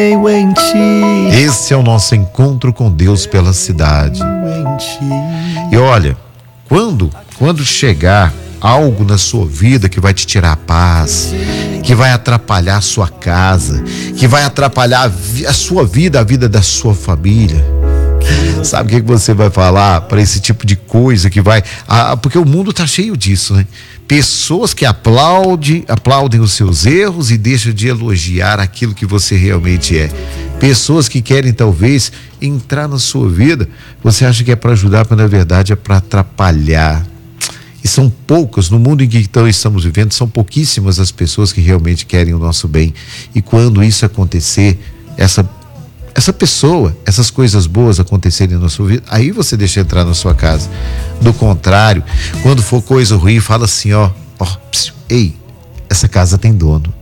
em ti. Esse é o nosso encontro com Deus pela cidade. E olha, quando chegar algo na sua vida que vai te tirar a paz, que vai atrapalhar a sua casa, que vai atrapalhar a sua vida, a vida da sua família, sabe o que você vai falar para esse tipo de coisa que vai... porque o mundo tá cheio disso, né? Pessoas que aplaudem os seus erros e deixam de elogiar aquilo que você realmente é. Pessoas que querem talvez entrar na sua vida, você acha que é para ajudar, mas na verdade é para atrapalhar. E são poucas, no mundo em que então estamos vivendo, são pouquíssimas as pessoas que realmente querem o nosso bem. E quando isso acontecer, essa pessoa, essas coisas boas acontecerem na sua vida, aí você deixa entrar na sua casa. Do contrário, quando for coisa ruim, fala assim, ei, essa casa tem dono.